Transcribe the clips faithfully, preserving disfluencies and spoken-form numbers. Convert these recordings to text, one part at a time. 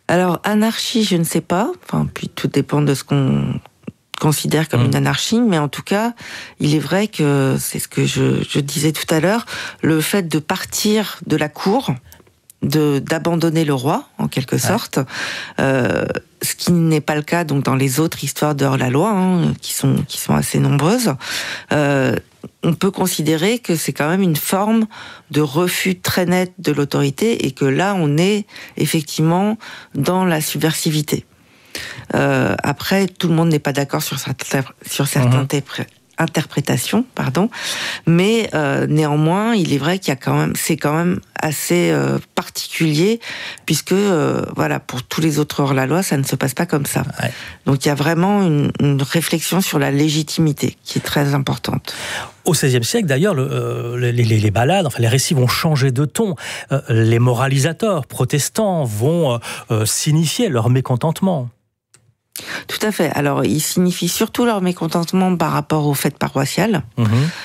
Alors, anarchie, je ne sais pas. Enfin, puis tout dépend de ce qu'on considère comme mmh. une anarchie, mais en tout cas, il est vrai que, c'est ce que je, je disais tout à l'heure, le fait de partir de la cour, de d'abandonner le roi, en quelque ouais. sorte, euh, ce qui n'est pas le cas donc dans les autres histoires de hors-la-loi, hein, qui sont qui sont assez nombreuses. Euh, on peut considérer que c'est quand même une forme de refus très net de l'autorité et que là, on est effectivement dans la subversivité. Euh, après, tout le monde n'est pas d'accord sur, sur certaines mmh. interprétations, pardon, mais euh, néanmoins, il est vrai qu'il y a quand même, c'est quand même assez euh, particulier, puisque euh, voilà, pour tous les autres hors-la-loi, ça ne se passe pas comme ça. Ouais. Donc, il y a vraiment une, une réflexion sur la légitimité qui est très importante. Au seizième siècle, d'ailleurs, le, euh, les, les, les ballades, enfin les récits vont changer de ton. Euh, les moralisateurs protestants vont euh, euh, signifier leur mécontentement. Tout à fait. Alors, ils signifient surtout leur mécontentement par rapport aux fêtes paroissiales. Mmh.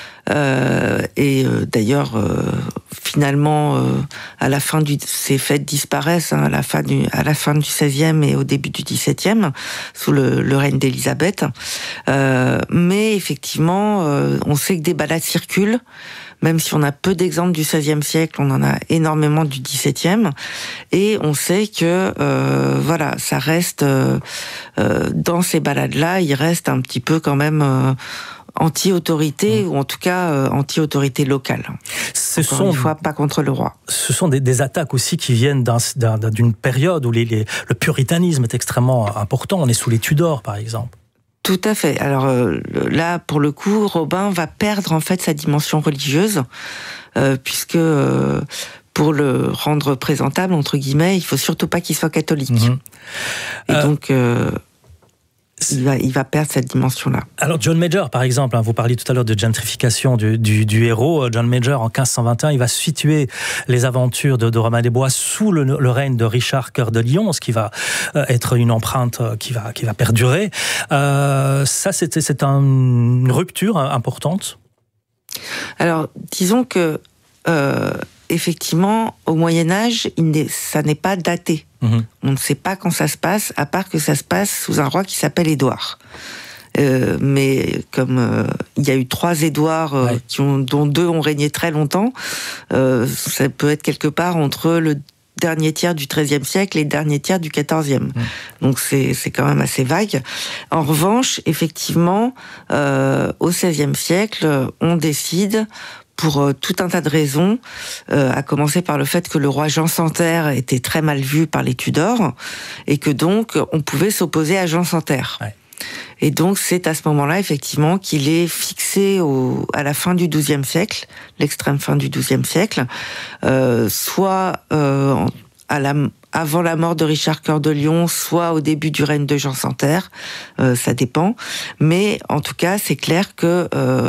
Euh, et euh, d'ailleurs, euh, finalement, euh, à la fin du, ces fêtes disparaissent hein, à la fin du, à la fin du seizième et au début du dix-septième, sous le, le règne d'Élisabeth. Euh, mais effectivement, euh, on sait que des ballades circulent. Même si on a peu d'exemples du seizième siècle, on en a énormément du dix-septième. Et on sait que, euh, voilà, ça reste, euh, euh, dans ces ballades-là, il reste un petit peu quand même euh, anti-autorité, mmh. ou en tout cas euh, anti-autorité locale. Ce Encore sont, une fois, pas contre le roi. Ce sont des, des attaques aussi qui viennent d'un, d'un, d'une période où les, les, le puritanisme est extrêmement important. On est sous les Tudors, par exemple. Tout à fait. Alors euh, là, pour le coup, Robin va perdre en fait sa dimension religieuse, euh, puisque euh, pour le rendre présentable, entre guillemets, il faut surtout pas qu'il soit catholique. Mmh. Et euh... donc... Euh, Il va, il va perdre cette dimension-là. Alors John Major, par exemple, hein, vous parliez tout à l'heure de gentrification du, du, du héros. John Major, en quinze cent vingt et un, il va situer les aventures de, de Robin des Bois sous le, le règne de Richard Cœur de Lion, ce qui va euh, être une empreinte qui va, qui va perdurer. Euh, ça, c'est, c'est un, une rupture importante. Alors, disons que... Euh, effectivement, au Moyen-Âge, il n'est, ça n'est pas daté. Mmh. On ne sait pas quand ça se passe, à part que ça se passe sous un roi qui s'appelle Édouard. Euh, mais comme euh, il y a eu trois Édouards, euh, ouais. qui ont, dont deux ont régné très longtemps, euh, ça peut être quelque part entre le dernier tiers du treizième siècle et le dernier tiers du quatorzième. Mmh. Donc c'est, c'est quand même assez vague. En revanche, effectivement, euh, au seizième siècle, on décide... pour euh, tout un tas de raisons, euh, à commencer par le fait que le roi Jean Santerre était très mal vu par les Tudors, et que donc on pouvait s'opposer à Jean Santerre. Ouais. Et donc c'est à ce moment-là, effectivement, qu'il est fixé au, à la fin du douzième siècle, l'extrême fin du douzième siècle, euh, soit euh, à la... avant la mort de Richard Cœur de Lion, soit au début du règne de Jean Santerre, euh, ça dépend. Mais en tout cas, c'est clair que... Euh,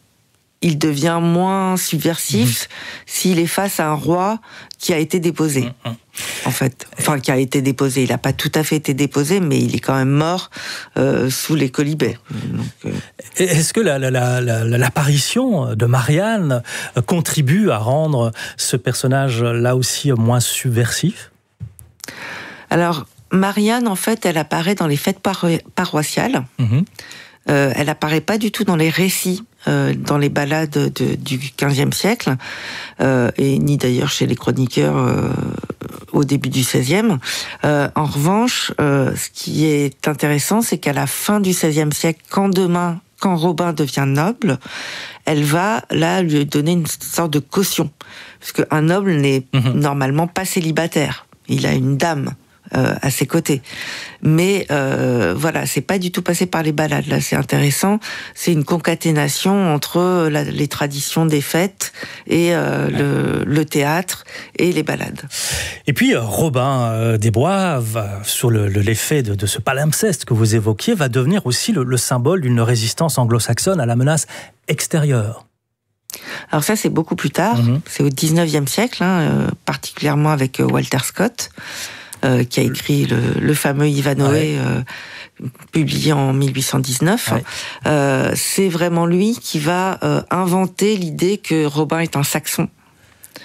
il devient moins subversif mmh. s'il est face à un roi qui a été déposé. Mmh. En fait, enfin qui a été déposé. Il n'a pas tout à fait été déposé, mais il est quand même mort euh, sous les colibets. Donc, euh... Est-ce que la, la, la, la, l'apparition de Marianne contribue à rendre ce personnage là aussi moins subversif ? Alors, Marianne, en fait, elle apparaît dans les fêtes paro- paroissiales. Mmh. Euh, elle apparaît pas du tout dans les récits, euh, dans les ballades de, du quinzième siècle, euh, et ni d'ailleurs chez les chroniqueurs euh, au début du seizième. Euh, en revanche, euh, ce qui est intéressant, c'est qu'à la fin du seizième siècle, quand demain, quand Robin devient noble, elle va là lui donner une sorte de caution, parce qu'un noble n'est mmh. normalement pas célibataire. Il a une dame. Euh, à ses côtés. Mais euh, voilà, c'est pas du tout passé par les ballades. Là, c'est intéressant. C'est une concaténation entre la, les traditions des fêtes et euh, ouais. le, le théâtre et les ballades. Et puis, Robin euh, des Bois, va, sur le, le, l'effet de, de ce palimpseste que vous évoquiez, va devenir aussi le, le symbole d'une résistance anglo-saxonne à la menace extérieure. Alors ça, c'est beaucoup plus tard. Mm-hmm. C'est au dix-neuvième siècle, hein, euh, particulièrement avec euh, Walter Scott. Euh, qui a écrit le, le fameux Ivanhoe, ouais. euh, publié en mille huit cent dix-neuf. Ouais. Euh, c'est vraiment lui qui va euh, inventer l'idée que Robin est un Saxon.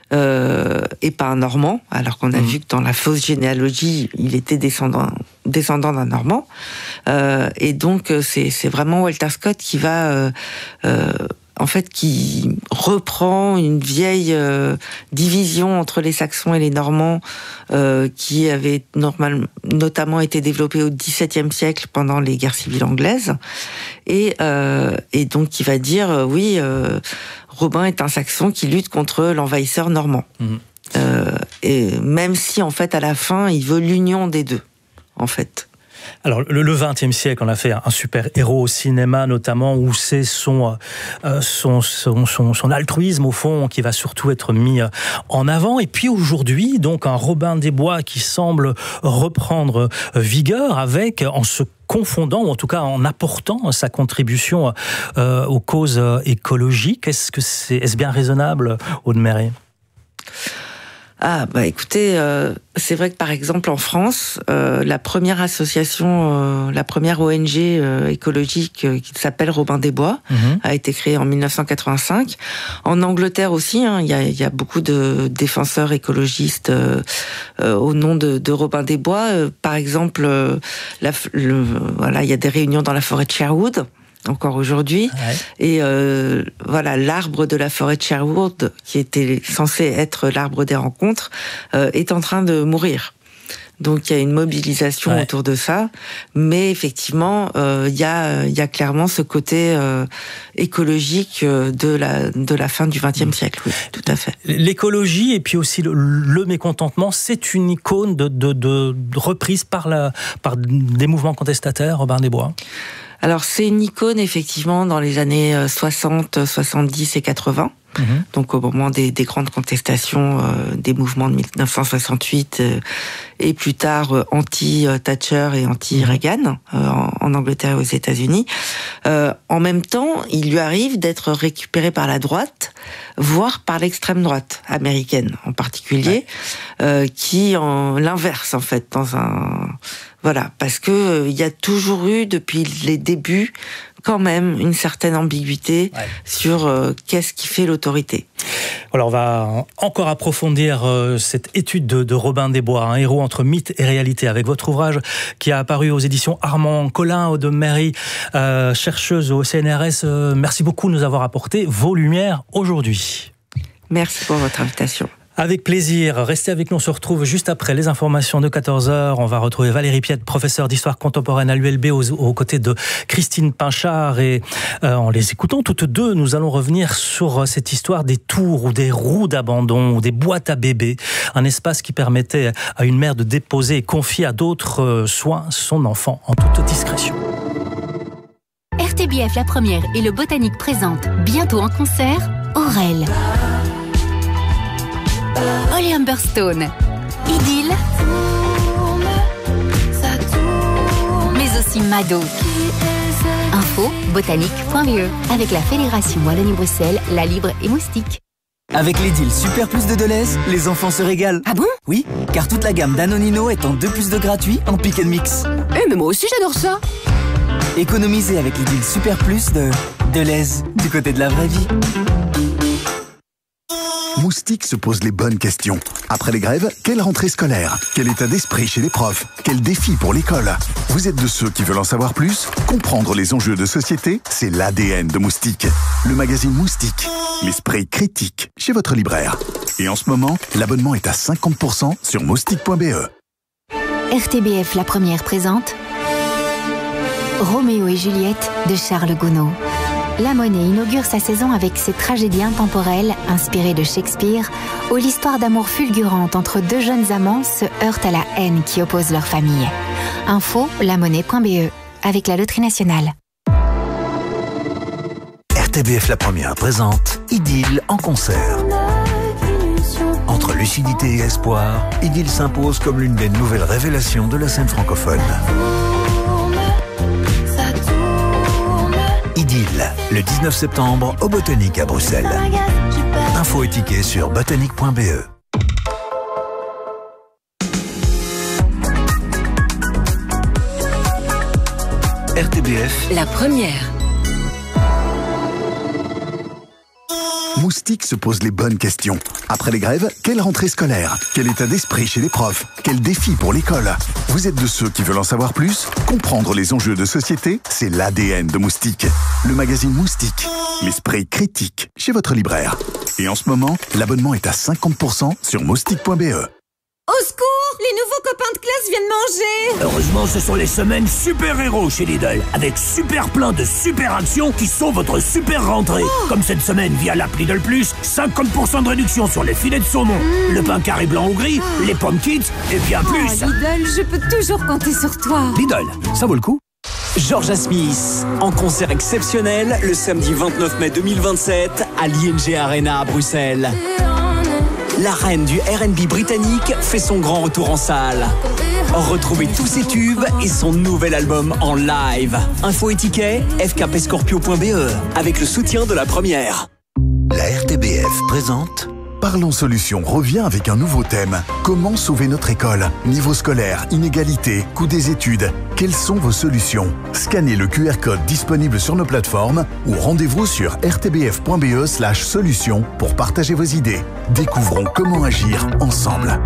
euh, et pas un Normand, alors qu'on a mmh. vu que dans la fausse généalogie, il était descendant, descendant d'un Normand. Euh, et donc, c'est, c'est vraiment Walter Scott qui va... Euh, euh, en fait, qui reprend une vieille euh, division entre les Saxons et les Normands, euh, qui avait normal, notamment été développée au dix-septième siècle pendant les guerres civiles anglaises, et, euh, et donc qui va dire, euh, oui, euh, Robin est un Saxon qui lutte contre l'envahisseur normand. Mmh. Euh, et même si, en fait, à la fin, il veut l'union des deux, en fait. Alors, le vingtième siècle, on a fait un super héros au cinéma, notamment, où c'est son, euh, son, son, son, son altruisme, au fond, qui va surtout être mis en avant. Et puis aujourd'hui, donc, un Robin des Bois qui semble reprendre vigueur avec, en se confondant, ou en tout cas en apportant sa contribution euh, aux causes écologiques. Est-ce que c'est, est-ce bien raisonnable, Aude Méret ? Ah, bah écoutez, euh, c'est vrai que par exemple en France, euh, la première association, euh, la première O N G euh, écologique euh, qui s'appelle Robin des Bois, mmh. a été créée en mille neuf cent quatre-vingt-cinq. En Angleterre aussi, hein, il y a, y a beaucoup de défenseurs écologistes euh, euh, au nom de, de Robin des Bois. Euh, par exemple, euh, la, le, voilà, il y a des réunions dans la forêt de Sherwood. Encore aujourd'hui, ouais. et euh, voilà, l'arbre de la forêt de Sherwood, qui était censé être l'arbre des rencontres, euh, est en train de mourir. Donc il y a une mobilisation ouais. autour de ça, mais effectivement, il euh, y a, il y a clairement ce côté euh, écologique de la de la fin du vingtième siècle. Oui, tout à fait. L'écologie et puis aussi le, le mécontentement, c'est une icône de, de, de, de reprise par la par des mouvements contestataires, Robin des Bois. Alors c'est une icône effectivement dans les années soixante, soixante-dix et quatre-vingts. Mmh. Donc au moment des, des grandes contestations euh, des mouvements de mille neuf cent soixante-huit euh, et plus tard euh, anti-Thatcher et anti-Reagan euh, en, en Angleterre et aux États-Unis. Euh, en même temps, il lui arrive d'être récupéré par la droite, voire par l'extrême droite américaine en particulier, ouais. euh, qui en l'inverse en fait dans un voilà, parce que euh, il y a toujours eu depuis les débuts quand même une certaine ambiguïté ouais. sur euh, qu'est-ce qui fait l'autorité. Alors on va encore approfondir euh, cette étude de, de Robin des Bois, un héros entre mythe et réalité, avec votre ouvrage qui a apparu aux éditions Armand Collin, Aude Méret, euh, chercheuse au C N R S. Euh, merci beaucoup de nous avoir apporté vos lumières aujourd'hui. Merci pour votre invitation. Avec plaisir. Restez avec nous. On se retrouve juste après les informations de quatorze heures. On va retrouver Valérie Piette, professeure d'histoire contemporaine à l'U L B, aux, aux côtés de Christine Pinchard. Et euh, en les écoutant toutes deux, nous allons revenir sur cette histoire des tours ou des roues d'abandon ou des boîtes à bébés. Un espace qui permettait à une mère de déposer et confier à d'autres soins son enfant en toute discrétion. R T B F La Première et le Botanique présentent bientôt en concert Aurel. Holly Humberstone, Idylle, mais aussi Mado. Info botanique point b e avec la Fédération Wallonie-Bruxelles, La Libre et Moustique. Avec les deals Super Plus de Deleuze, les enfants se régalent. Ah bon? Oui, car toute la gamme Danonino est en deux plus de gratuit en pick and mix. Eh mais moi aussi j'adore ça. Économisez avec les deals Super Plus de Deleuze, du côté de la vraie vie. Moustique se pose les bonnes questions. Après les grèves, quelle rentrée scolaire? Quel état d'esprit chez les profs? Quel défi pour l'école? Vous êtes de ceux qui veulent en savoir plus? Comprendre les enjeux de société, c'est l'A D N de Moustique. Le magazine Moustique, l'esprit critique, chez votre libraire. Et en ce moment, l'abonnement est à cinquante pour cent sur moustique point b e. R T B F La Première présente Roméo et Juliette de Charles Gounod. La Monnaie inaugure sa saison avec ses tragédies intemporelles inspirées de Shakespeare, où l'histoire d'amour fulgurante entre deux jeunes amants se heurte à la haine qui oppose leurs familles. Info la monnaie point b e avec la Loterie Nationale. R T B F La Première présente Idylle en concert. Entre lucidité et espoir, Idylle s'impose comme l'une des nouvelles révélations de la scène francophone. Idylle, le dix-neuf septembre au Botanique à Bruxelles. Infos et tickets sur botanique point b e. R T B F La Première. Moustique se pose les bonnes questions. Après les grèves, quelle rentrée scolaire? Quel état d'esprit chez les profs? Quel défi pour l'école? Vous êtes de ceux qui veulent en savoir plus? Comprendre les enjeux de société, c'est l'A D N de Moustique. Le magazine Moustique, l'esprit critique, chez votre libraire. Et en ce moment, l'abonnement est à cinquante pour cent sur moustique point b e. Au secours! Les nouveaux copains de classe viennent manger! Heureusement, ce sont les semaines super-héros chez Lidl, avec super plein de super actions qui sont votre super rentrée. Oh. Comme cette semaine via l'app Lidl Plus, cinquante pour cent de réduction sur les filets de saumon, mmh. le pain carré blanc ou gris, oh. les pommes kids et bien oh, plus. Lidl, je peux toujours compter sur toi. Lidl, ça vaut le coup. Georgia Smith, en concert exceptionnel le samedi vingt-neuf mai deux mille vingt-sept à l'I N G Arena à Bruxelles. La reine du R and B britannique fait son grand retour en salle. Retrouvez tous ses tubes et son nouvel album en live. Info et tickets, f k p scorpio point b e, avec le soutien de la première. La R T B F présente Parlons Solutions revient avec un nouveau thème. Comment sauver notre école? Niveau scolaire, inégalité, coût des études. Quelles sont vos solutions? Scannez le Q R code disponible sur nos plateformes ou rendez-vous sur r t b f point b e slash solutions pour partager vos idées. Découvrons comment agir ensemble.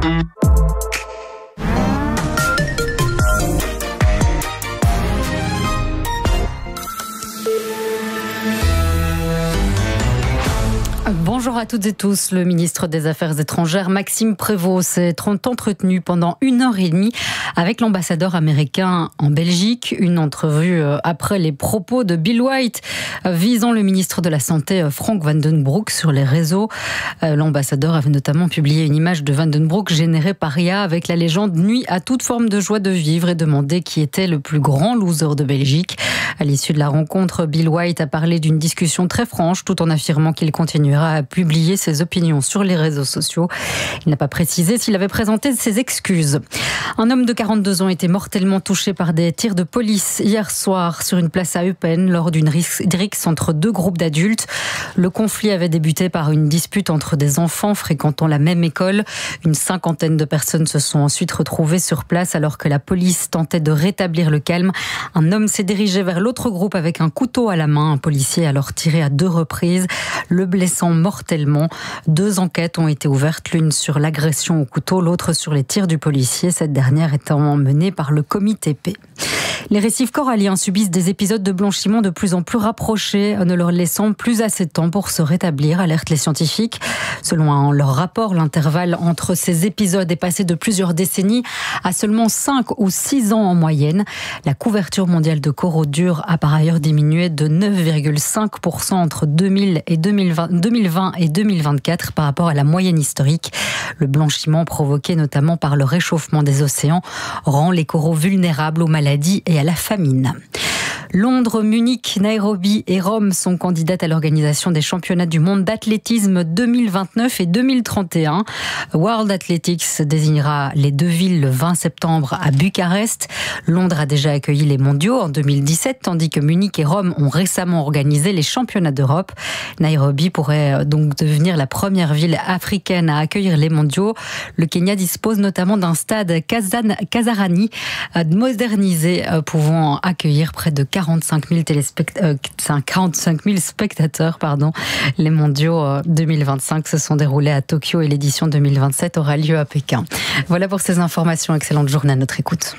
Bonjour à toutes et tous. Le ministre des Affaires étrangères, Maxime Prévost, s'est entretenu pendant une heure et demie avec l'ambassadeur américain en Belgique. Une entrevue après les propos de Bill White visant le ministre de la Santé, Frank Van Den Broek, sur les réseaux. L'ambassadeur avait notamment publié une image de Van Den Broek générée par I A avec la légende « Nuit à toute forme de joie de vivre » et demandé qui était le plus grand loser de Belgique. À l'issue de la rencontre, Bill White a parlé d'une discussion très franche tout en affirmant qu'il continuera à publier ses opinions sur les réseaux sociaux. Il n'a pas précisé s'il avait présenté ses excuses. Un homme de quarante-deux ans a été mortellement touché par des tirs de police hier soir sur une place à Eupen lors d'une rixe entre deux groupes d'adultes. Le conflit avait débuté par une dispute entre des enfants fréquentant la même école. Une cinquantaine de personnes se sont ensuite retrouvées sur place alors que la police tentait de rétablir le calme. Un homme s'est dirigé vers l'autre groupe avec un couteau à la main. Un policier a alors tiré à deux reprises, le blessant mortellement. Deux enquêtes ont été ouvertes, l'une sur l'agression au couteau, l'autre sur les tirs du policier, cette dernière étant menée par le comité P. Les récifs coralliens subissent des épisodes de blanchiment de plus en plus rapprochés, ne leur laissant plus assez de temps pour se rétablir, alertent les scientifiques. Selon leur rapport, l'intervalle entre ces épisodes est passé de plusieurs décennies à seulement cinq ou six ans en moyenne. La couverture mondiale de coraux durs a par ailleurs diminué de neuf virgule cinq pour cent entre deux mille et deux mille vingt, deux mille vingt et deux mille vingt-quatre par rapport à la moyenne historique. Le blanchiment, provoqué notamment par le réchauffement des océans, rend les coraux vulnérables aux maladies et à la famine. Londres, Munich, Nairobi et Rome sont candidates à l'organisation des championnats du monde d'athlétisme deux mille vingt-neuf et deux mille trente et un. World Athletics désignera les deux villes le vingt septembre à Bucarest. Londres a déjà accueilli les mondiaux en deux mille dix-sept, tandis que Munich et Rome ont récemment organisé les championnats d'Europe. Nairobi pourrait donc devenir la première ville africaine à accueillir les mondiaux. Le Kenya dispose notamment d'un stade Kazan, Kasarani modernisé, pouvant accueillir près de quarante-cinq mille téléspect... euh, quarante-cinq mille spectateurs. Pardon. Les mondiaux deux mille vingt-cinq se sont déroulés à Tokyo et l'édition deux mille vingt-sept aura lieu à Pékin. Voilà pour ces informations. Excellente journée à notre écoute.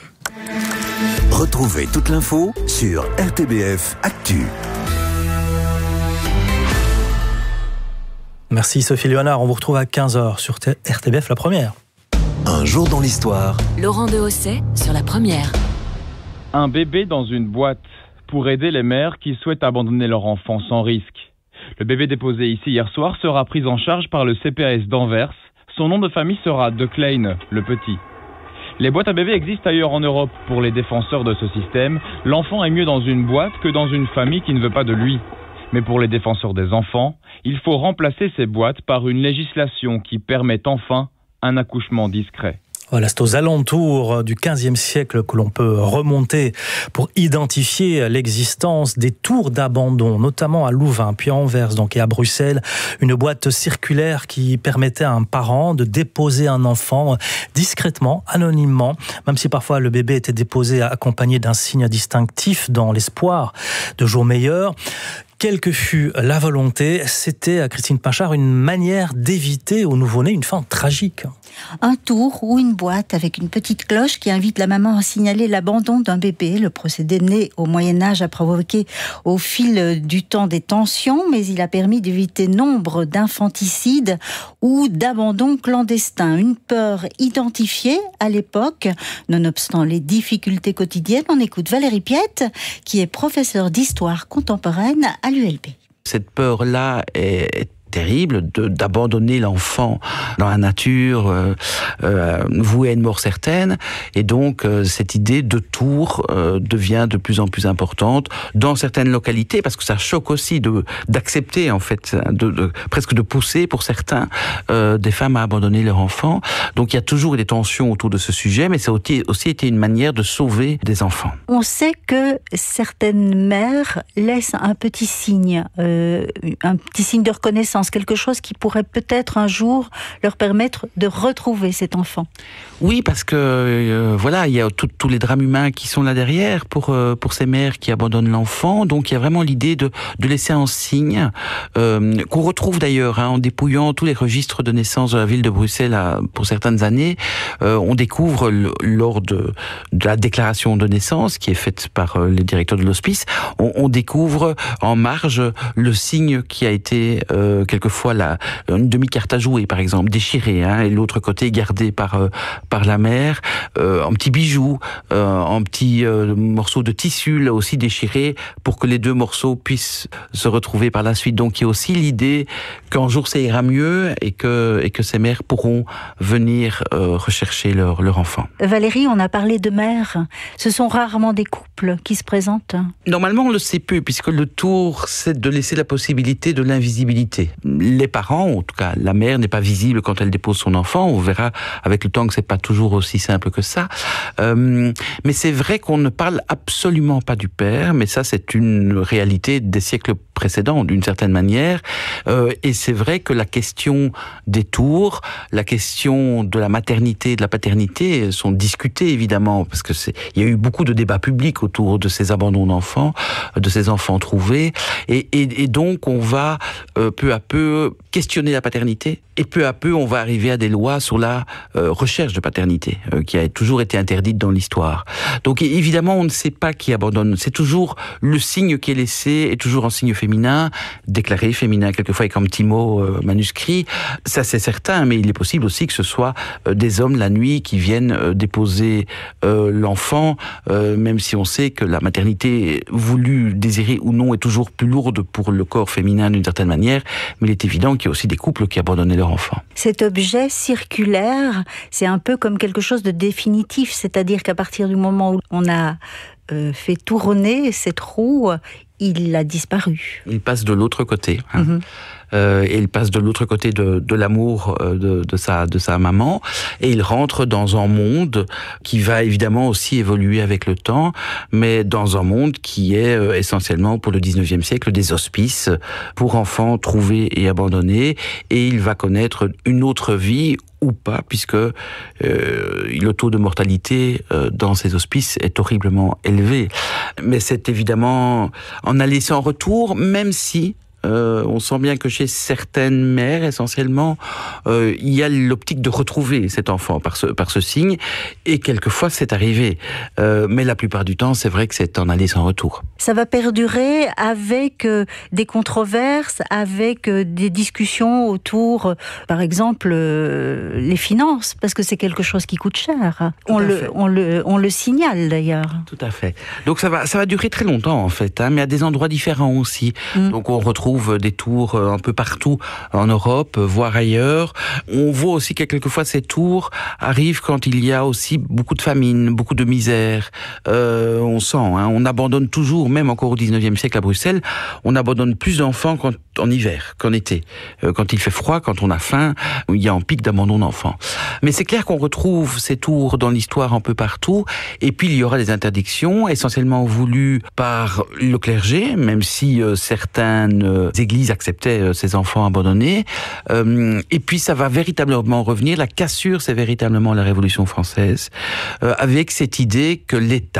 Retrouvez toute l'info sur R T B F Actu. Merci Sophie Léonard. On vous retrouve à quinze heures sur R T B F, la première. Un jour dans l'histoire. Laurent Dehosset sur la première. Un bébé dans une boîte pour aider les mères qui souhaitent abandonner leur enfant sans risque. Le bébé déposé ici hier soir sera pris en charge par le C P A S d'Anvers. Son nom de famille sera De Klein, le petit. Les boîtes à bébés existent ailleurs en Europe. Pour les défenseurs de ce système, l'enfant est mieux dans une boîte que dans une famille qui ne veut pas de lui. Mais pour les défenseurs des enfants, il faut remplacer ces boîtes par une législation qui permette enfin un accouchement discret. Voilà, c'est aux alentours du quinzième siècle que l'on peut remonter pour identifier l'existence des tours d'abandon, notamment à Louvain, puis à Anvers donc, et à Bruxelles. Une boîte circulaire qui permettait à un parent de déposer un enfant discrètement, anonymement, même si parfois le bébé était déposé accompagné d'un signe distinctif dans l'espoir de jours meilleurs. Quelle que fût la volonté, c'était, Christine Pinchard, une manière d'éviter au nouveau-né une fin tragique. Un tour ou une boîte avec une petite cloche qui invite la maman à signaler l'abandon d'un bébé. Le procédé né au Moyen-Âge a provoqué au fil du temps des tensions, mais il a permis d'éviter nombre d'infanticides ou d'abandons clandestins. Une peur identifiée à l'époque, nonobstant les difficultés quotidiennes. On écoute Valérie Piette, qui est professeure d'histoire contemporaine à l'U L B. Cette peur-là est terrible de, d'abandonner l'enfant dans la nature, euh, euh, voué à une mort certaine. Et donc, euh, cette idée de tour euh, devient de plus en plus importante dans certaines localités, parce que ça choque aussi de, d'accepter, en fait, de, de, presque de pousser pour certains euh, des femmes à abandonner leur enfant. Donc, il y a toujours des tensions autour de ce sujet, mais ça a aussi, aussi été une manière de sauver des enfants. On sait que certaines mères laissent un petit signe, euh, un petit signe de reconnaissance, quelque chose qui pourrait peut-être un jour leur permettre de retrouver cet enfant. Oui, parce que euh, voilà, il y a tous les drames humains qui sont là derrière pour euh, pour ces mères qui abandonnent l'enfant. Donc il y a vraiment l'idée de de laisser un signe euh, qu'on retrouve d'ailleurs hein, en dépouillant tous les registres de naissance de la ville de Bruxelles à, pour certaines années. Euh, on découvre le, lors de, de la déclaration de naissance qui est faite par euh, les directeurs de l'hospice, on, on découvre en marge le signe qui a été euh, quelquefois la, une demi-carte à jouer, par exemple, déchirée, hein, et l'autre côté gardé par, euh, par la mère, euh, en petits bijoux, euh, en petits euh, morceaux de tissu, là aussi déchirés, pour que les deux morceaux puissent se retrouver par la suite. Donc il y a aussi l'idée qu'un jour ça ira mieux et que, et que ces mères pourront venir euh, rechercher leur, leur enfant. Valérie, on a parlé de mères. Ce sont rarement des couples qui se présentent. Normalement, on le sait peu, puisque le tour, c'est de laisser la possibilité de l'invisibilité. Les parents, en tout cas la mère, n'est pas visible quand elle dépose son enfant. On verra avec le temps que c'est pas toujours aussi simple que ça. Euh, mais c'est vrai qu'on ne parle absolument pas du père, mais ça c'est une réalité des siècles précédents d'une certaine manière. Euh, et c'est vrai que la question des tours, la question de la maternité et de la paternité sont discutées évidemment, parce que c'est, il y a eu beaucoup de débats publics autour de ces abandons d'enfants, de ces enfants trouvés, et, et, et donc on va euh, peu à peu questionner la paternité, et peu à peu on va arriver à des lois sur la euh, recherche de paternité, euh, qui a toujours été interdite dans l'histoire. Donc évidemment on ne sait pas qui abandonne, c'est toujours le signe qui est laissé, est toujours un signe féminin, déclaré féminin, quelquefois avec un petit mot euh, manuscrit, ça c'est certain, mais il est possible aussi que ce soit euh, des hommes la nuit qui viennent euh, déposer euh, l'enfant, euh, même si on sait que la maternité voulue, désirée ou non, est toujours plus lourde pour le corps féminin d'une certaine manière, mais il est évident qu'il y a aussi des couples qui abandonnaient leur enfant. Cet objet circulaire, c'est un peu comme quelque chose de définitif, c'est-à-dire qu'à partir du moment où on a euh, fait tourner cette roue, il a disparu. Il passe de l'autre côté. Hein. Mm-hmm. Euh, et il passe de l'autre côté de, de l'amour de, de, sa, de sa maman, et il rentre dans un monde qui va évidemment aussi évoluer avec le temps, mais dans un monde qui est euh, essentiellement pour le dix-neuvième siècle des hospices pour enfants trouvés et abandonnés, et il va connaître une autre vie ou pas, puisque euh, le taux de mortalité euh, dans ces hospices est horriblement élevé. Mais c'est évidemment en aller sans retour, même si Euh, on sent bien que chez certaines mères, essentiellement, euh, il y a l'optique de retrouver cet enfant par ce, par ce signe, et quelquefois c'est arrivé. Euh, mais la plupart du temps, c'est vrai que c'est en aller sans retour. Ça va perdurer avec euh, des controverses, avec euh, des discussions autour, euh, par exemple, euh, les finances, parce que c'est quelque chose qui coûte cher. On le, on, le, on le signale d'ailleurs. Tout à fait. Donc ça va, ça va durer très longtemps en fait, hein, mais à des endroits différents aussi. Mm. Donc on retrouve des tours un peu partout en Europe, voire ailleurs. On voit aussi que quelquefois ces tours arrivent quand il y a aussi beaucoup de famine, beaucoup de misère. Euh, on sent, hein, on abandonne toujours, même encore au dix-neuvième siècle à Bruxelles, on abandonne plus d'enfants qu'en, en hiver, qu'en été. Euh, quand il fait froid, quand on a faim, il y a un pic d'abandon d'enfants. Mais c'est clair qu'on retrouve ces tours dans l'histoire un peu partout, et puis il y aura des interdictions, essentiellement voulues par le clergé, même si euh, certaines euh, églises acceptaient euh, ces enfants abandonnés. Euh, et puis ça va véritablement revenir. La cassure, c'est véritablement la Révolution française, euh, avec cette idée que l'État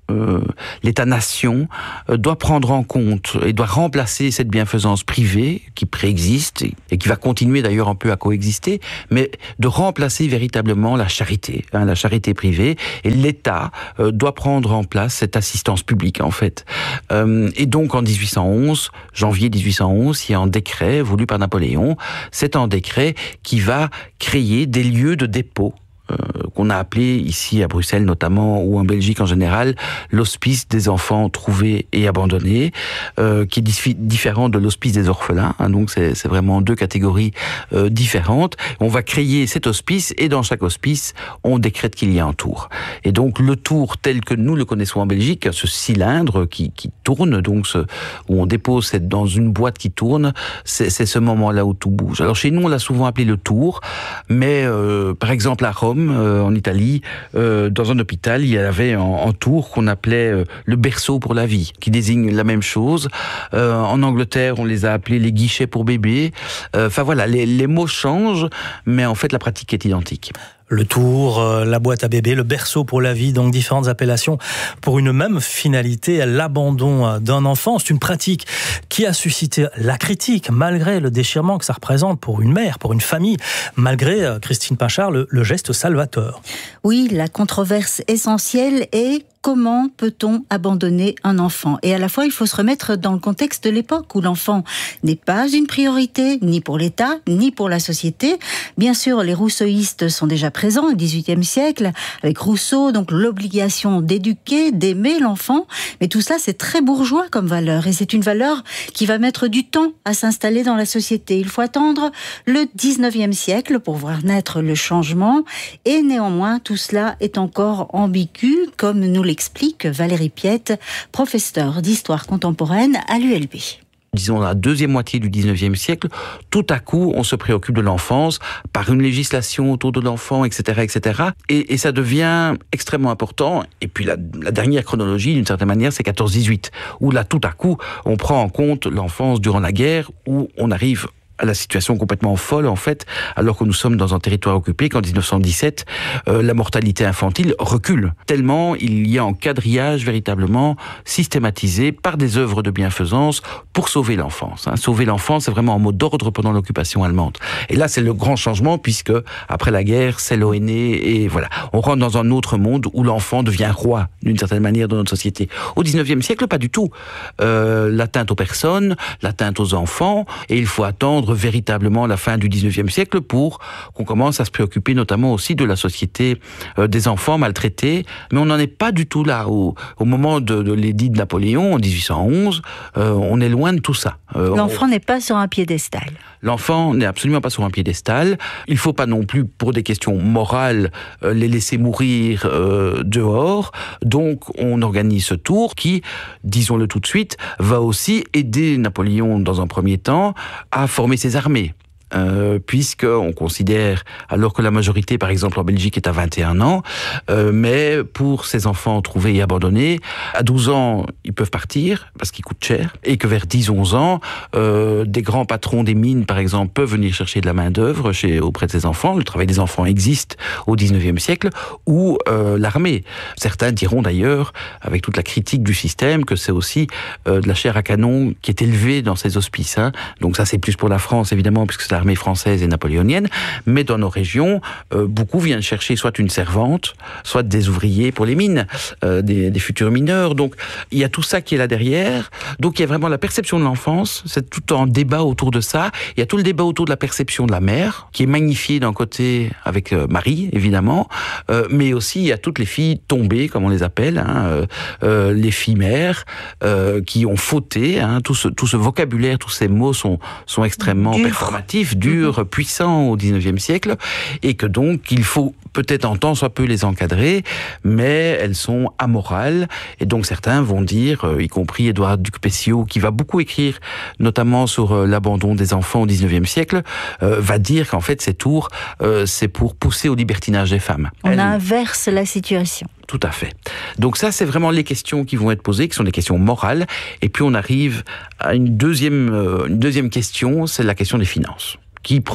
Euh, l'État-nation euh, doit prendre en compte et doit remplacer cette bienfaisance privée qui préexiste et, et qui va continuer d'ailleurs un peu à coexister, mais de remplacer véritablement la charité, hein, la charité privée, et l'État euh, doit prendre en place cette assistance publique en fait. Euh, et donc en dix-huit cent onze, janvier dix-huit cent onze, il y a un décret voulu par Napoléon, c'est un décret qui va créer des lieux de dépôt Euh, qu'on a appelé ici à Bruxelles notamment, ou en Belgique en général, l'hospice des enfants trouvés et abandonnés, euh, qui est dif- différent de l'hospice des orphelins, hein, donc c'est, c'est vraiment deux catégories euh, différentes. On va créer cet hospice, et dans chaque hospice, on décrète qu'il y a un tour. Et donc le tour tel que nous le connaissons en Belgique, ce cylindre qui, qui tourne, donc ce, où on dépose c'est dans une boîte qui tourne, c'est, c'est ce moment-là où tout bouge. Alors chez nous, on l'a souvent appelé le tour, mais euh, par exemple à Rome, Euh, en Italie, euh, dans un hôpital, il y avait un, un tour qu'on appelait euh, le berceau pour la vie, qui désigne la même chose. Euh, en Angleterre, on les a appelés les guichets pour bébés. Enfin euh, voilà, les, les mots changent, mais en fait, la pratique est identique. Le tour, euh, la boîte à bébé, le berceau pour la vie, donc différentes appellations pour une même finalité, l'abandon d'un enfant. C'est une pratique qui a suscité la critique, malgré le déchirement que ça représente pour une mère, pour une famille, malgré, euh, Christine Pinchard, le, le geste salvateur. Oui, la controverse essentielle est: comment peut-on abandonner un enfant? Et à la fois, il faut se remettre dans le contexte de l'époque où l'enfant n'est pas une priorité, ni pour l'État, ni pour la société. Bien sûr, les rousseauistes sont déjà présents au dix-huitième siècle, avec Rousseau, donc l'obligation d'éduquer, d'aimer l'enfant. Mais tout ça, c'est très bourgeois comme valeur. Et c'est une valeur qui va mettre du temps à s'installer dans la société. Il faut attendre le dix-neuvième siècle pour voir naître le changement. Et néanmoins, tout cela est encore ambigu, comme nous l'explique Valérie Piette, professeure d'histoire contemporaine à l'U L B. Disons, la deuxième moitié du dix-neuvième siècle, tout à coup, on se préoccupe de l'enfance par une législation autour de l'enfant, et cetera, et cetera. Et, et ça devient extrêmement important. Et puis, la, la dernière chronologie, d'une certaine manière, c'est quatorze dix-huit, où là, tout à coup, on prend en compte l'enfance durant la guerre, où on arrive à la situation complètement folle, en fait, alors que nous sommes dans un territoire occupé, qu'en dix-neuf cent dix-sept, euh, la mortalité infantile recule. Tellement il y a un quadrillage véritablement systématisé par des œuvres de bienfaisance pour sauver l'enfance. Hein. Sauver l'enfance, c'est vraiment un mot d'ordre pendant l'occupation allemande. Et là, c'est le grand changement, puisque après la guerre, c'est l'O N E, et voilà. On rentre dans un autre monde où l'enfant devient roi, d'une certaine manière, dans notre société. Au dix-neuvième siècle, pas du tout. Euh, l'atteinte aux personnes, l'atteinte aux enfants, et il faut attendre véritablement la fin du dix-neuvième siècle pour qu'on commence à se préoccuper notamment aussi de la société euh, des enfants maltraités. Mais on n'en est pas du tout là. Au, au moment de, de l'édit de Napoléon, en dix-huit cent onze, euh, on est loin de tout ça. Euh, L'enfant on... n'est pas sur un piédestal. L'enfant n'est absolument pas sur un piédestal. Il ne faut pas non plus, pour des questions morales, euh, les laisser mourir euh, dehors. Donc, on organise ce tour qui, disons-le tout de suite, va aussi aider Napoléon, dans un premier temps, à former ses armées. Euh, puisqu'on considère, alors que la majorité, par exemple, en Belgique est à vingt et un ans, euh, mais pour ces enfants trouvés et abandonnés, à douze ans, ils peuvent partir, parce qu'ils coûtent cher, et que vers dix à onze ans, euh, des grands patrons des mines, par exemple, peuvent venir chercher de la main-d'œuvre chez, auprès de ces enfants. Le travail des enfants existe au dix-neuvième siècle, ou euh, l'armée. Certains diront d'ailleurs, avec toute la critique du système, que c'est aussi euh, de la chair à canon qui est élevée dans ces hospices. Hein. Donc ça, c'est plus pour la France, évidemment, puisque c'est l'armée française et napoléonienne, mais dans nos régions, euh, beaucoup viennent chercher soit une servante, soit des ouvriers pour les mines, euh, des, des futurs mineurs. Donc, il y a tout ça qui est là derrière. Donc, il y a vraiment la perception de l'enfance, c'est tout un débat autour de ça. Il y a tout le débat autour de la perception de la mère, qui est magnifiée d'un côté avec euh, Marie, évidemment, euh, mais aussi il y a toutes les filles tombées, comme on les appelle, hein, euh, euh, les filles mères, euh, qui ont fauté. Hein, tout, ce, tout ce vocabulaire, tous ces mots sont, sont extrêmement Dur. performatifs, durs, mmh. puissants au dix-neuvième siècle, et que donc il faut peut-être en temps soit peu les encadrer, mais elles sont amorales, et donc certains vont dire, euh, y compris Édouard Duc-Pessiot, qui va beaucoup écrire, notamment sur euh, l'abandon des enfants au dix-neuvième siècle, euh, va dire qu'en fait ces tours, euh, c'est pour pousser au libertinage des femmes. On elles... inverse la situation. Tout à fait. Donc ça, c'est vraiment les questions qui vont être posées, qui sont des questions morales, et puis on arrive à une deuxième, euh, une deuxième question, c'est la question des finances. Qui prend en charge ?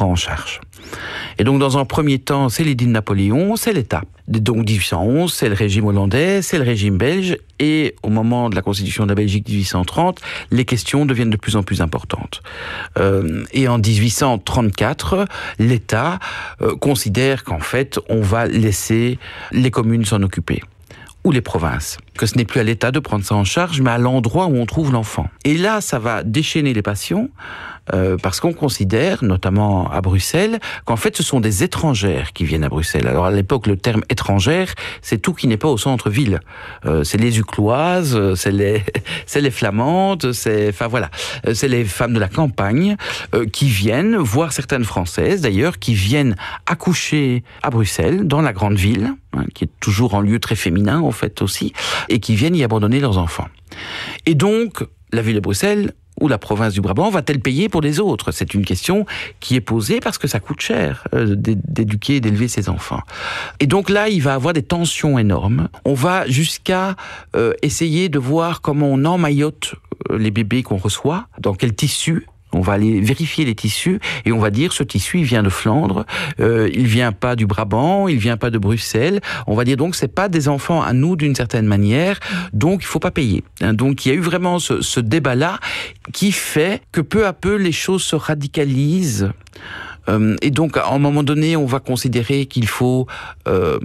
Et donc, dans un premier temps, c'est l'édit de Napoléon, c'est l'État. Donc, dix-huit cent onze, c'est le régime hollandais, c'est le régime belge. Et au moment de la constitution de la Belgique, dix-huit cent trente, les questions deviennent de plus en plus importantes. Euh, et en dix-huit cent trente-quatre, l'État euh, considère qu'en fait, on va laisser les communes s'en occuper. Ou les provinces. Que ce n'est plus à l'État de prendre ça en charge, mais à l'endroit où on trouve l'enfant. Et là, ça va déchaîner les passions, euh, parce qu'on considère, notamment à Bruxelles, qu'en fait, ce sont des étrangères qui viennent à Bruxelles. Alors, à l'époque, le terme étrangère, c'est tout qui n'est pas au centre-ville. Euh, c'est les Ucloises, c'est les, c'est les Flamandes, c'est, enfin voilà, c'est les femmes de la campagne euh, qui viennent, voire certaines Françaises, d'ailleurs, qui viennent accoucher à Bruxelles, dans la grande ville, hein, qui est toujours en lieu très féminin, en fait, aussi, et qui viennent y abandonner leurs enfants. Et donc, la ville de Bruxelles ou la province du Brabant va-t-elle payer pour les autres? C'est une question qui est posée parce que ça coûte cher euh, d'éduquer et d'élever ces enfants. Et donc là, il va y avoir des tensions énormes. On va jusqu'à euh, essayer de voir comment on emmaillote euh, les bébés qu'on reçoit, dans quel tissu. On va aller vérifier les tissus et on va dire ce tissu il vient de Flandre, euh, il vient pas du Brabant, il vient pas de Bruxelles. On va dire donc c'est pas des enfants à nous d'une certaine manière, donc il faut pas payer. Hein, donc il y a eu vraiment ce, ce débat-là qui fait que peu à peu les choses se radicalisent. Euh, et donc à un moment donné, on va considérer qu'il faut euh,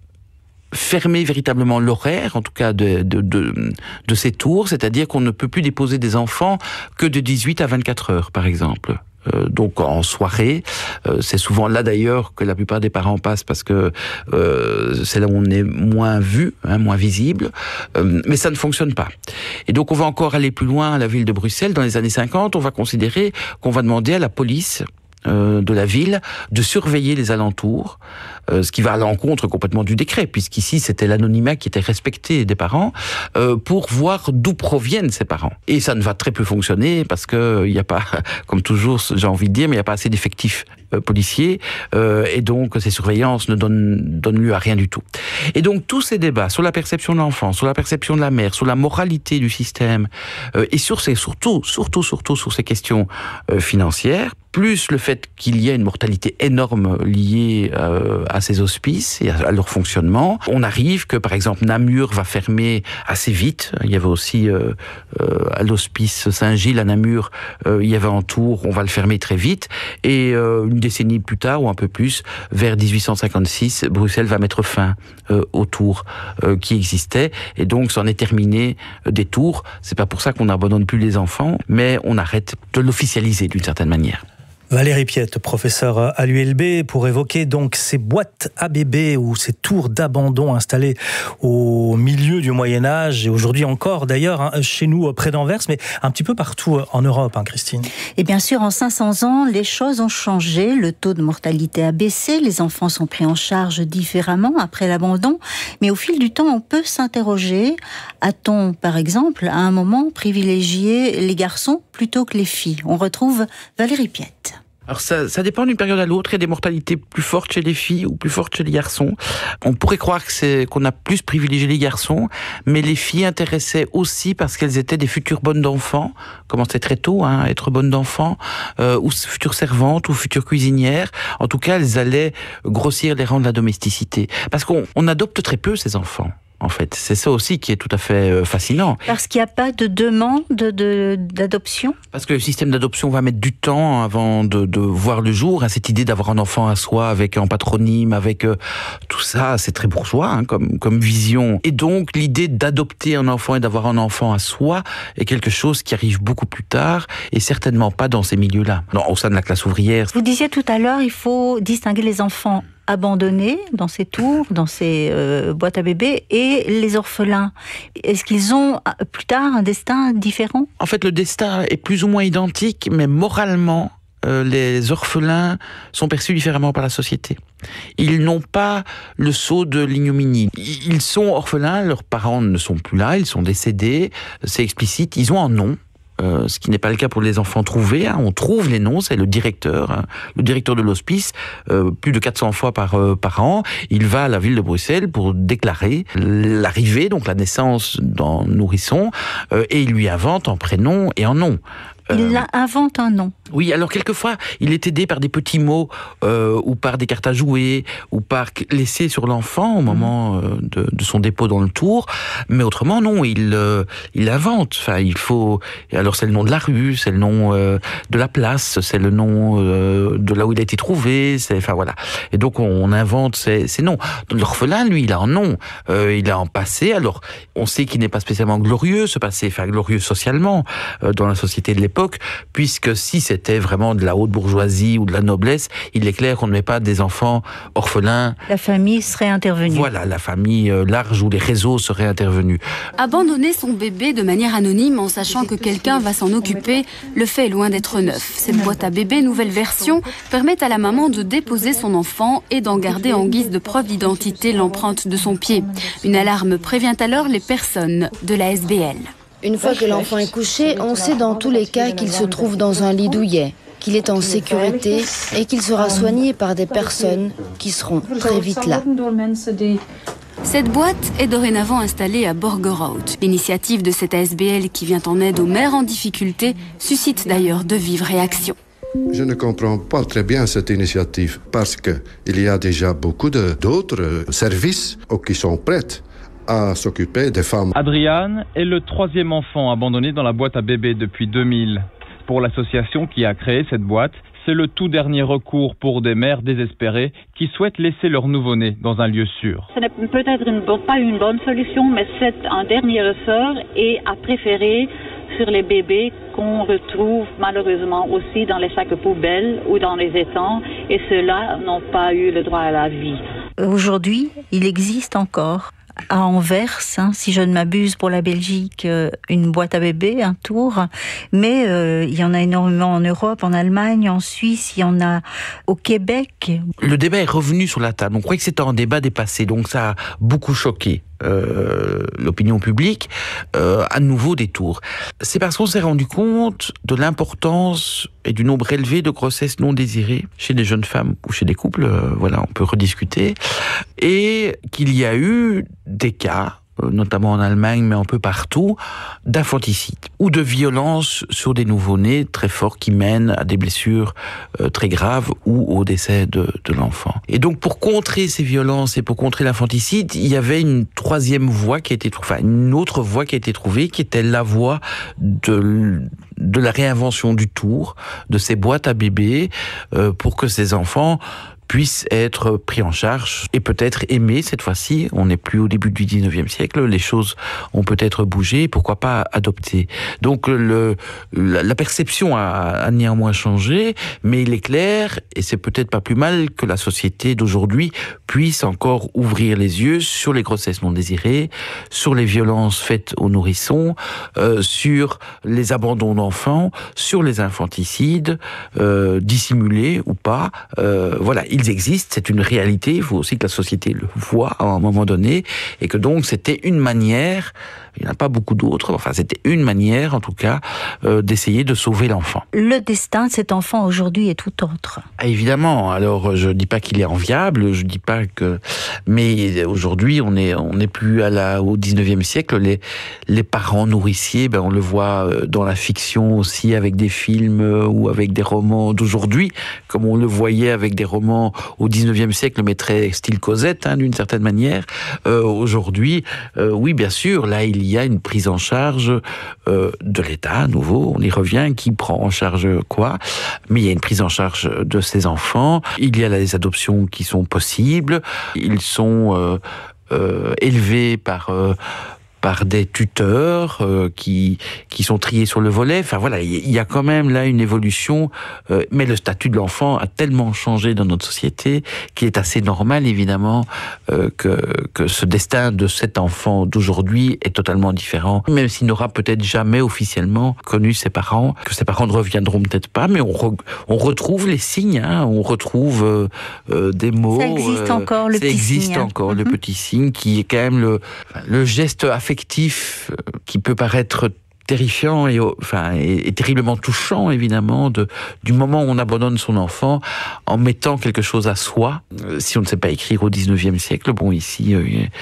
fermer véritablement l'horaire, en tout cas de, de, de, de ces tours, c'est-à-dire qu'on ne peut plus déposer des enfants que de dix-huit à vingt-quatre heures, par exemple. Euh, donc en soirée, euh, c'est souvent là d'ailleurs que la plupart des parents passent parce que euh, c'est là où on est moins vu, hein, moins visible, euh, mais ça ne fonctionne pas. Et donc on va encore aller plus loin à la ville de Bruxelles, dans les années cinquante, on va considérer qu'on va demander à la police Euh, de la ville, de surveiller les alentours, euh, ce qui va à l'encontre complètement du décret, puisqu'ici c'était l'anonymat qui était respecté des parents, euh, pour voir d'où proviennent ces parents. Et ça ne va très peu fonctionner, parce que il n'y a pas, comme toujours j'ai envie de dire, mais il n'y a pas assez d'effectifs euh, policiers, euh, et donc ces surveillances ne donnent, donnent lieu à rien du tout. Et donc tous ces débats sur la perception de l'enfant, sur la perception de la mère, sur la moralité du système, euh, et sur ces, surtout, surtout, surtout sur ces questions euh, financières, plus le fait qu'il y ait une mortalité énorme liée euh, à ces hospices et à, à leur fonctionnement. On arrive que, par exemple, Namur va fermer assez vite. Il y avait aussi euh, euh, à l'hospice Saint-Gilles, à Namur, euh, il y avait un tour, on va le fermer très vite. Et euh, une décennie plus tard, ou un peu plus, vers dix-huit cent cinquante-six, Bruxelles va mettre fin euh, aux tours euh, qui existaient. Et donc, c'en est terminé euh, des tours. C'est pas pour ça qu'on n'abandonne plus les enfants, mais on arrête de l'officialiser d'une certaine manière. Valérie Piette, professeure à l'U L B, pour évoquer donc ces boîtes à bébés ou ces tours d'abandon installées au milieu du Moyen-Âge et aujourd'hui encore d'ailleurs hein, chez nous près d'Anvers, mais un petit peu partout en Europe, hein, Christine. Et bien sûr, en cinq cents ans, les choses ont changé. Le taux de mortalité a baissé, les enfants sont pris en charge différemment après l'abandon. Mais au fil du temps, on peut s'interroger. A-t-on, par exemple, à un moment privilégié les garçons plutôt que les filles? On retrouve Valérie Piette. Alors ça, ça dépend d'une période à l'autre. Il y a des mortalités plus fortes chez les filles ou plus fortes chez les garçons. On pourrait croire que c'est qu'on a plus privilégié les garçons, mais les filles intéressaient aussi parce qu'elles étaient des futures bonnes d'enfants, commençaient très tôt hein, à être bonnes d'enfants, euh, ou futures servantes ou futures cuisinières. En tout cas, elles allaient grossir les rangs de la domesticité. Parce qu'on on adopte très peu ces enfants. En fait, c'est ça aussi qui est tout à fait fascinant. Parce qu'il n'y a pas de demande de, d'adoption ? Parce que le système d'adoption va mettre du temps avant de, de voir le jour. Hein, cette idée d'avoir un enfant à soi avec un patronyme, avec euh, tout ça, c'est très bourgeois hein, comme, comme vision. Et donc, l'idée d'adopter un enfant et d'avoir un enfant à soi est quelque chose qui arrive beaucoup plus tard et certainement pas dans ces milieux-là, non, au sein de la classe ouvrière. Vous disiez tout à l'heure, il faut distinguer les enfants abandonnés dans ces tours, dans ces euh, boîtes à bébés, et les orphelins. Est-ce qu'ils ont plus tard un destin différent ? En fait, le destin est plus ou moins identique, mais moralement, euh, les orphelins sont perçus différemment par la société. Ils n'ont pas le sceau de l'ignominie. Ils sont orphelins, leurs parents ne sont plus là, ils sont décédés, c'est explicite, ils ont un nom. Euh, ce qui n'est pas le cas pour les enfants trouvés. Hein. On trouve les noms, c'est le directeur, hein, le directeur de l'hospice, euh, plus de quatre cents fois par, euh, par an. Il va à la ville de Bruxelles pour déclarer l'arrivée, donc la naissance d'un nourrisson, euh, et il lui invente un prénom et un nom. Il euh, invente un nom. Oui, alors quelquefois, il est aidé par des petits mots euh, ou par des cartes à jouer ou par laisser sur l'enfant au moment euh, de, de son dépôt dans le tour. Mais autrement, non, il, euh, il invente. Enfin, il faut. Alors, c'est le nom de la rue, c'est le nom euh, de la place, c'est le nom euh, de là où il a été trouvé. C'est, enfin voilà. Et donc, on, on invente ces, ces noms. L'orphelin, lui, il a un nom. Euh, il a un passé. Alors, on sait qu'il n'est pas spécialement glorieux, ce passé, enfin glorieux socialement euh, dans la société de l'époque, puisque si c'était C'était vraiment de la haute bourgeoisie ou de la noblesse, il est clair qu'on ne met pas des enfants orphelins. La famille serait intervenue. Voilà, la famille large ou les réseaux seraient intervenus. Abandonner son bébé de manière anonyme en sachant que quelqu'un va s'en occuper, le fait est loin d'être neuf. Cette boîte à bébé nouvelle version permet à la maman de déposer son enfant et d'en garder en guise de preuve d'identité l'empreinte de son pied. Une alarme prévient alors les personnes de la S B L. Une fois que l'enfant est couché, on sait dans tous les cas qu'il se trouve dans un lit douillet, qu'il est en sécurité et qu'il sera soigné par des personnes qui seront très vite là. Cette boîte est dorénavant installée à Borgerhout. L'initiative de cette A S B L qui vient en aide aux mères en difficulté suscite d'ailleurs de vives réactions. Je ne comprends pas très bien cette initiative parce qu'il y a déjà beaucoup de, d'autres services qui sont prêts à s'occuper des femmes. Adriane est le troisième enfant abandonné dans la boîte à bébé depuis deux mille. Pour l'association qui a créé cette boîte, c'est le tout dernier recours pour des mères désespérées qui souhaitent laisser leur nouveau-né dans un lieu sûr. Ce n'est peut-être une bonne, pas une bonne solution, mais c'est un dernier ressort et à préférer sur les bébés qu'on retrouve malheureusement aussi dans les sacs poubelles ou dans les étangs, et ceux-là n'ont pas eu le droit à la vie. Aujourd'hui, il existe encore à Anvers, hein, si je ne m'abuse, pour la Belgique, euh, une boîte à bébé, un tour. Mais euh, il y en a énormément en Europe, en Allemagne, en Suisse, il y en a au Québec. Le débat est revenu sur la table. On croyait que c'était un débat dépassé, donc ça a beaucoup choqué euh, l'opinion publique. Euh, à nouveau des tours. C'est parce qu'on s'est rendu compte de l'importance et du nombre élevé de grossesses non désirées chez des jeunes femmes ou chez des couples. Euh, voilà, on peut rediscuter. Et qu'il y a eu des cas, notamment en Allemagne, mais un peu partout, d'infanticide ou de violence sur des nouveau-nés très forts qui mènent à des blessures euh, très graves ou au décès de, de l'enfant. Et donc, pour contrer ces violences et pour contrer l'infanticide, il y avait une troisième voie qui a été trouvée, enfin, une autre voie qui a été trouvée, qui était la voie de de la réinvention du tour, de ces boîtes à bébés, euh, pour que ces enfants puissent être pris en charge et peut-être aimés cette fois-ci. On n'est plus au début du dix-neuvième siècle, les choses ont peut-être bougé, pourquoi pas adopter. Donc le, la, la perception a, a néanmoins changé, mais il est clair, et c'est peut-être pas plus mal, que la société d'aujourd'hui puisse encore ouvrir les yeux sur les grossesses non désirées, sur les violences faites aux nourrissons, euh, sur les abandons d'enfants, sur les infanticides, euh, dissimulés ou pas. Euh, voilà. Ils existent, c'est une réalité, il faut aussi que la société le voie à un moment donné, et que donc c'était une manière, il n'y en a pas beaucoup d'autres, enfin c'était une manière en tout cas euh, d'essayer de sauver l'enfant. Le destin de cet enfant aujourd'hui est tout autre. Ah, évidemment, alors je ne dis pas qu'il est enviable, je dis pas que... Mais aujourd'hui on est on n'est plus à la, au dix-neuvième siècle, les, les parents nourriciers, ben, on le voit dans la fiction aussi avec des films ou avec des romans d'aujourd'hui, comme on le voyait avec des romans au dix-neuvième siècle, mais très style Cosette, hein, d'une certaine manière. Euh, aujourd'hui, euh, oui, bien sûr, là, il y a une prise en charge euh, de l'État, à nouveau, on y revient, qui prend en charge quoi? Mais il y a une prise en charge de ces enfants, il y a les adoptions qui sont possibles, ils sont euh, euh, élevés par... Euh, par des tuteurs euh, qui qui sont triés sur le volet. Enfin voilà, il y a quand même là une évolution, euh, mais le statut de l'enfant a tellement changé dans notre société qu'il est assez normal évidemment euh, que que ce destin de cet enfant d'aujourd'hui est totalement différent, même s'il n'aura peut-être jamais officiellement connu ses parents, que ses parents ne reviendront peut-être pas, mais on re, on retrouve les signes, hein, on retrouve euh, euh, des mots. Ça existe euh, encore le ça petit existe signe. encore Mm-hmm. le petit signe qui est quand même le le geste affectif qui peut paraître terrifiant et, enfin, et, et terriblement touchant, évidemment, de, du moment où on abandonne son enfant en mettant quelque chose à soi. Si on ne sait pas écrire au dix-neuvième siècle, bon, ici, euh,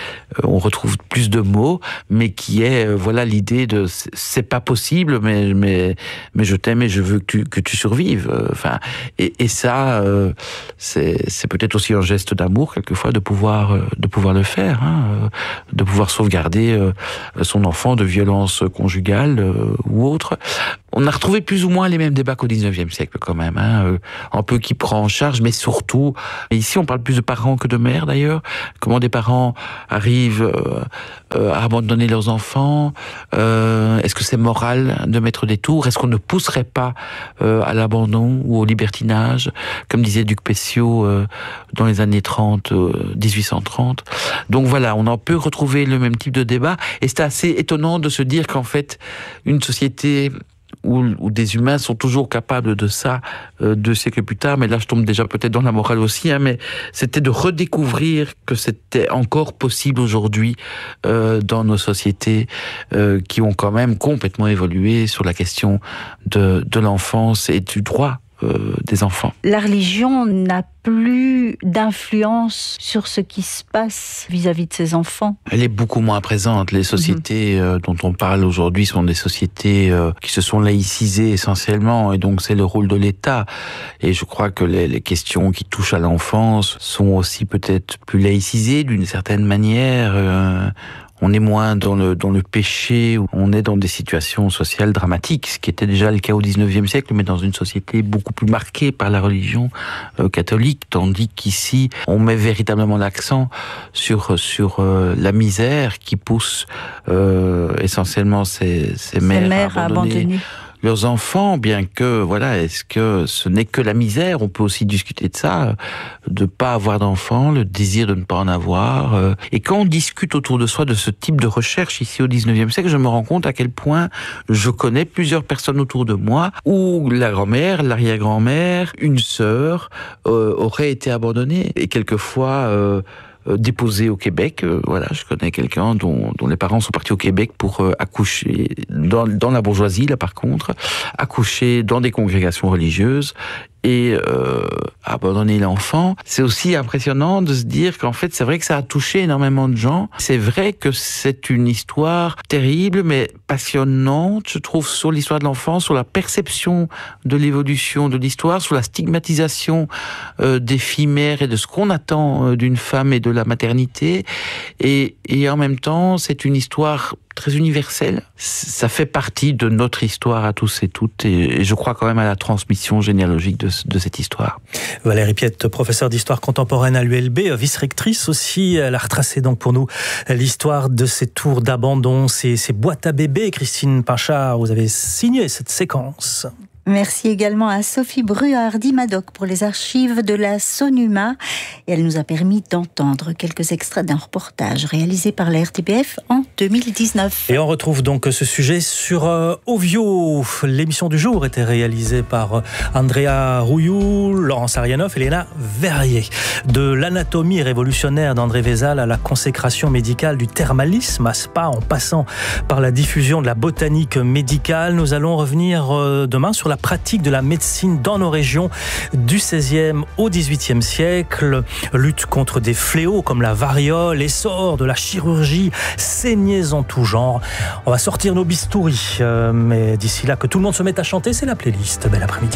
on retrouve plus de mots, mais qui est, euh, voilà, l'idée de c'est pas possible, mais, mais, mais je t'aime et je veux que tu, que tu survives. Enfin, et, et ça, euh, c'est, c'est peut-être aussi un geste d'amour, quelquefois, de pouvoir, de pouvoir le faire, hein, de pouvoir sauvegarder euh, son enfant de violences conjugales euh, ou autres. On a retrouvé plus ou moins les mêmes débats qu'au dix-neuvième siècle quand même, hein, euh, un peu qui prend en charge, mais surtout, et ici on parle plus de parents que de mères d'ailleurs, comment des parents arrivent euh, euh, à abandonner leurs enfants, euh, est-ce que c'est moral de mettre des tours, est-ce qu'on ne pousserait pas euh, à l'abandon ou au libertinage, comme disait Duc Pessiot euh, dans les années trente, euh, dix-huit cent trente. Donc voilà, on en peut retrouver le même type de débat, et c'est assez étonnant de se dire qu'en fait, une société Où, où des humains sont toujours capables de ça euh, deux siècles plus tard, mais là je tombe déjà peut-être dans la morale aussi, hein, mais c'était de redécouvrir que c'était encore possible aujourd'hui euh, dans nos sociétés euh, qui ont quand même complètement évolué sur la question de, de l'enfance et du droit euh, des enfants. La religion n'a plus d'influence sur ce qui se passe vis-à-vis de ses enfants. Elle est beaucoup moins présente. Les sociétés mmh. euh, dont on parle aujourd'hui sont des sociétés euh, qui se sont laïcisées essentiellement, et donc c'est le rôle de l'État. Et je crois que les, les questions qui touchent à l'enfance sont aussi peut-être plus laïcisées d'une certaine manière. Euh, On est moins dans le, dans le péché, on est dans des situations sociales dramatiques, ce qui était déjà le cas au dix-neuvième siècle, mais dans une société beaucoup plus marquée par la religion euh, catholique, tandis qu'ici, on met véritablement l'accent sur, sur euh, la misère qui pousse euh, essentiellement ces, ces mères, mères à abandonner, à abandonner leurs enfants, bien que, voilà, est-ce que ce n'est que la misère? On peut aussi discuter de ça, de pas avoir d'enfants, le désir de ne pas en avoir. Et quand on discute autour de soi de ce type de recherche ici au dix-neuvième siècle, je me rends compte à quel point je connais plusieurs personnes autour de moi où la grand-mère, l'arrière-grand-mère, une sœur euh, auraient été abandonnées. Et quelquefois... Euh, déposé au Québec. Euh, voilà, je connais quelqu'un dont, dont les parents sont partis au Québec pour euh, accoucher dans, dans la bourgeoisie, là par contre, accoucher dans des congrégations religieuses et euh, abandonner l'enfant. C'est aussi impressionnant de se dire qu'en fait, c'est vrai que ça a touché énormément de gens. C'est vrai que c'est une histoire terrible, mais passionnante, je trouve, sur l'histoire de l'enfant, sur la perception de l'évolution de l'histoire, sur la stigmatisation euh, des filles mères et de ce qu'on attend euh, d'une femme et de la maternité. Et, et en même temps, c'est une histoire très universelle. Ça fait partie de notre histoire à tous et toutes, et je crois quand même à la transmission généalogique de, de cette histoire. Valérie Piette, professeure d'histoire contemporaine à l'U L B, vice-rectrice aussi, elle a retracé donc pour nous l'histoire de ces tours d'abandon, ces, ces boîtes à bébés. Christine Pinchard, vous avez signé cette séquence. Merci également à Sophie Bruard-Dimadoc pour les archives de la Sonuma. Et elle nous a permis d'entendre quelques extraits d'un reportage réalisé par la R T B F en deux mille dix-neuf. Et on retrouve donc ce sujet sur euh, Ovio. L'émission du jour était réalisée par euh, Andrea Rouillou, Laurence Arianoff et Léna Verrier. De l'anatomie révolutionnaire d'André Vézal à la consécration médicale du thermalisme à Spa, en passant par la diffusion de la botanique médicale, nous allons revenir euh, demain sur la pratique de la médecine dans nos régions du seizième au dix-huitième siècle, lutte contre des fléaux comme la variole, essor de la chirurgie, saignées en tout genre. On va sortir nos bistouris, euh, mais d'ici là, que tout le monde se mette à chanter, c'est la playlist. Bel après-midi.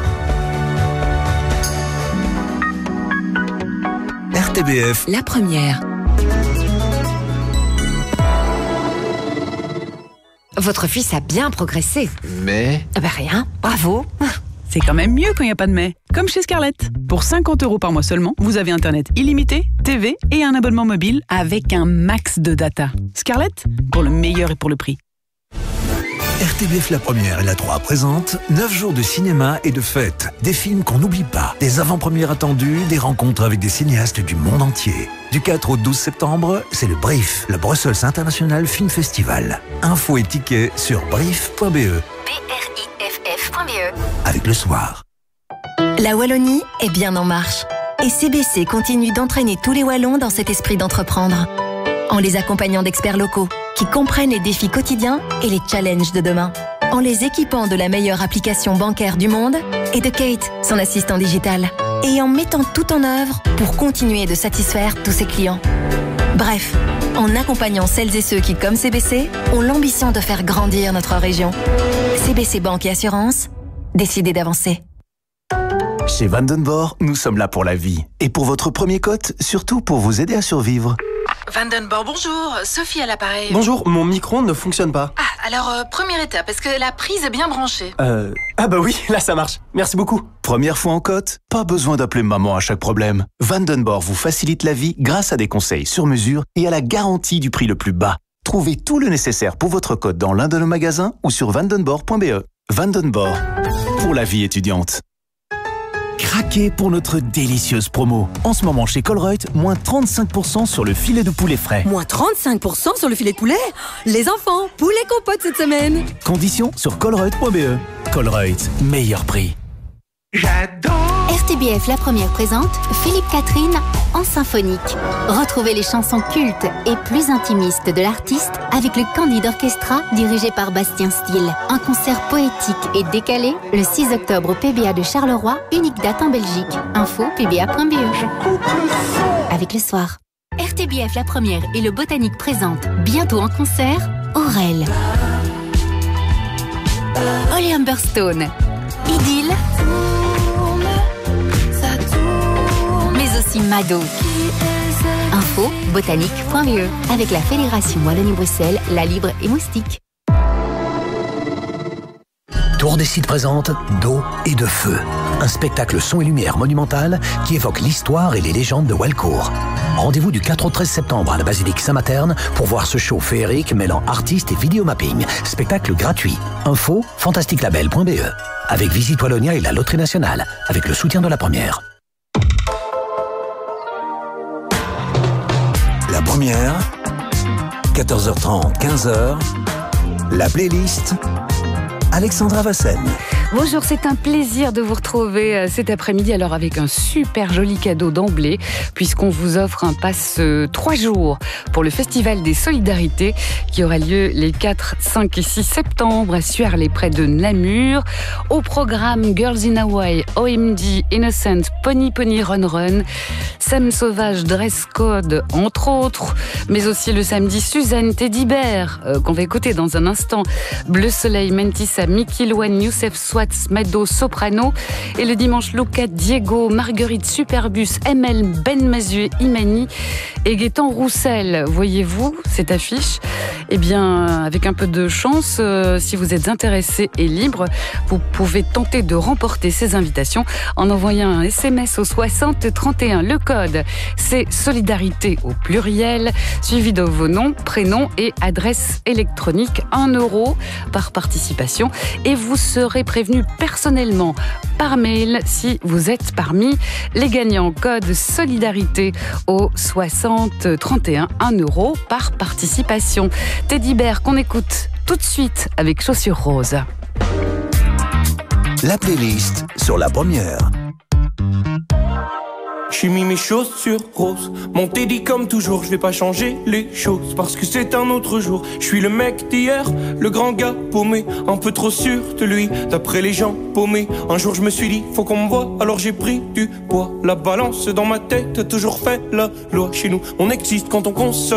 R T B F, la première. Votre fils a bien progressé. Mais... Ah bah rien, bravo. C'est quand même mieux quand il n'y a pas de mais. Comme chez Scarlett. Pour cinquante euros par mois seulement, vous avez Internet illimité, T V et un abonnement mobile avec un max de data. Scarlett, pour le meilleur et pour le prix. R T B F La Première et La trois présentent neuf jours de cinéma et de fêtes. Des films qu'on n'oublie pas, des avant-premières attendues, des rencontres avec des cinéastes du monde entier. Du quatre au douze septembre, c'est le Brief, le Brussels International Film Festival. Infos et tickets sur brief point b e. B R I F F point B E. Avec Le Soir. La Wallonie est bien en marche. Et C B C continue d'entraîner tous les Wallons dans cet esprit d'entreprendre. En les accompagnant d'experts locaux, qui comprennent les défis quotidiens et les challenges de demain. En les équipant de la meilleure application bancaire du monde et de Kate, son assistant digital. Et en mettant tout en œuvre pour continuer de satisfaire tous ses clients. Bref, en accompagnant celles et ceux qui, comme C B C, ont l'ambition de faire grandir notre région. C B C Banque et Assurance, décidez d'avancer. Chez Vandenborg, nous sommes là pour la vie. Et pour votre premier cote, surtout pour vous aider à survivre. Vandenborg, bonjour. Sophie à l'appareil. Bonjour, mon micro ne fonctionne pas. Ah, alors, euh, première étape, est-ce que la prise est bien branchée? Euh... Ah bah oui, là ça marche. Merci beaucoup. Première fois en cote? Pas besoin d'appeler maman à chaque problème. Vandenborg vous facilite la vie grâce à des conseils sur mesure et à la garantie du prix le plus bas. Trouvez tout le nécessaire pour votre cote dans l'un de nos magasins ou sur vandenborg point b e. Vandenborg, pour la vie étudiante. Craquez pour notre délicieuse promo. En ce moment chez Colruyt, moins trente-cinq pour cent sur le filet de poulet frais. Moins trente-cinq pour cent sur le filet de poulet? Les enfants, poulet compote cette semaine. Conditions sur colruyt point b e. Colruyt, meilleur prix. J'adore R T B F La Première présente Philippe Catherine en symphonique. Retrouvez les chansons cultes et plus intimistes de l'artiste avec le Candide Orchestra dirigé par Bastien Steele. Un concert poétique et décalé le six octobre au P B A de Charleroi, unique date en Belgique. Info p b a point b e. Avec le soir. R T B F La Première et le Botanique présentent bientôt en concert Aurel, Holly Humberstone, Idylle, mais aussi Mado. Info botanique point b e avec la Fédération Wallonie-Bruxelles, La Libre et Moustique. Tour des Sites présente D'eau et de feu, un spectacle son et lumière monumental qui évoque l'histoire et les légendes de Walcourt. Rendez-vous du quatre au treize septembre à la basilique Saint-Materne pour voir ce show féerique mêlant artistes et vidéomapping. Spectacle gratuit. Info fantastique label point b e avec Visite Wallonia et la Loterie Nationale, avec le soutien de La Première. La Première, quatorze heures trente, quinze heures, la playlist, Alexandra Vassen. Bonjour, c'est un plaisir de vous retrouver cet après-midi, alors avec un super joli cadeau d'emblée, puisqu'on vous offre un pass trois jours pour le Festival des Solidarités qui aura lieu les quatre, cinq et six septembre à Suarlé, près de Namur. Au programme Girls in Hawaii, O M D, Innocent, Pony Pony Run Run, Sam Sauvage, Dress Code, entre autres, mais aussi le samedi Suzanne Teddy Bear, euh, qu'on va écouter dans un instant, Bleu Soleil, Mentissa, Mickey Loane, Youssef Swats, Meadow, Soprano, et le dimanche Luca, Diego, Marguerite Superbus, M L, Ben Mazué, Imani et Gaëtan Roussel. Voyez-vous cette affiche? Eh bien, avec un peu de chance, euh, si vous êtes intéressé et libre, vous pouvez tenter de remporter ces invitations en envoyant un S M S au soixante trente et un. Le code, c'est Solidarité au pluriel, suivi de vos noms, prénoms et adresse électronique. un euro par participation. Et vous serez prévenu personnellement par mail si vous êtes parmi les gagnants. Code Solidarité au soixante trente et un, un euro par participation. Teddy Bear qu'on écoute tout de suite avec Chaussures Roses. La playlist sur La Première. J'ai mis mes chaussures roses, mon Teddy comme toujours, je vais pas changer les choses parce que c'est un autre jour. Je suis le mec d'hier, le grand gars paumé, un peu trop sûr de lui, d'après les gens paumés. Un jour je me suis dit, faut qu'on me voie, alors j'ai pris du poids. La balance dans ma tête a toujours fait la loi. Chez nous, on existe quand on consomme.